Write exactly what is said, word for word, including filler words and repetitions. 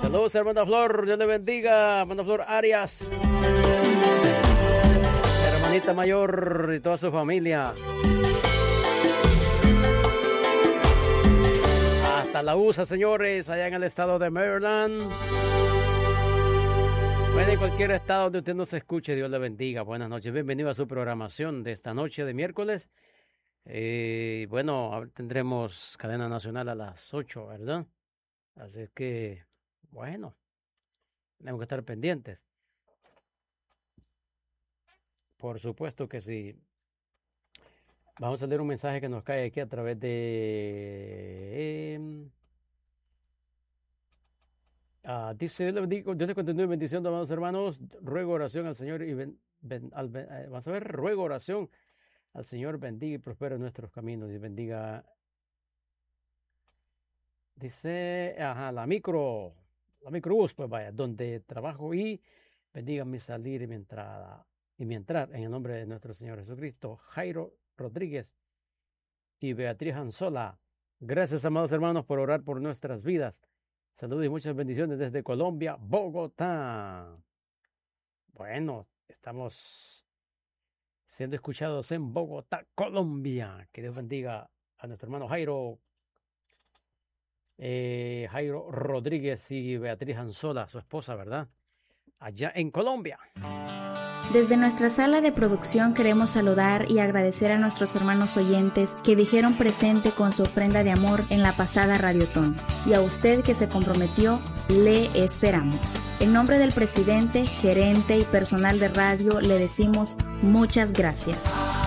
Saludos, hermana Flor. Dios le bendiga. Hermana Flor Arias. Hermanita mayor y toda su familia. Hasta la U S A, señores, allá en el estado de Maryland. Bueno, en cualquier estado donde usted nos escuche, Dios le bendiga. Buenas noches. Bienvenido a su programación de esta noche de miércoles. Eh, bueno, tendremos cadena nacional a las ocho, ¿verdad? Así es que, bueno, tenemos que estar pendientes. Por supuesto que sí. Vamos a leer un mensaje que nos cae aquí a través de... Eh, uh, dice, Dios le bendiga, Dios le continúe bendición, amados hermanos. Ruego oración al Señor y ben, ben, al, eh, vamos a ver, ruego oración al Señor, bendiga y prospere nuestros caminos y bendiga. Dice, ajá, la micro, la microbús, pues vaya, donde trabajo y bendiga mi salir y mi entrada y mi entrar en el nombre de nuestro Señor Jesucristo. Jairo Rodríguez y Beatriz Anzola. Gracias, amados hermanos, por orar por nuestras vidas. Saludos y muchas bendiciones desde Colombia, Bogotá. Bueno, estamos siendo escuchados en Bogotá, Colombia. Que Dios bendiga a nuestro hermano Jairo, eh, Jairo Rodríguez y Beatriz Anzola, su esposa, ¿verdad? Allá en Colombia. Desde nuestra sala de producción queremos saludar y agradecer a nuestros hermanos oyentes que dijeron presente con su ofrenda de amor en la pasada Radiotón. Y a usted que se comprometió, le esperamos. En nombre del presidente, gerente y personal de radio le decimos muchas gracias.